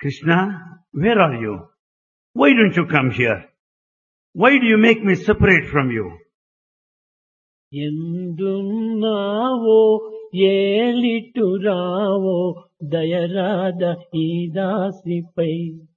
Krishna, where are you? Why don't you come here? Why do you make me separate from you? ఎందున్నావో ఏలిటురావో దయరాద ఈ దాసిపై